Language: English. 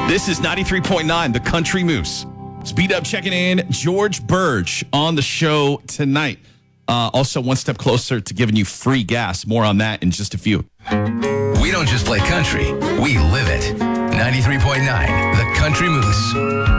This is 93.9, The Country Moose. Speed up checking in. George Burge on the show tonight. Also, one step closer to giving you free gas. More on that in just a few. We don't just play country, we live it. 93.9, The Country Moose.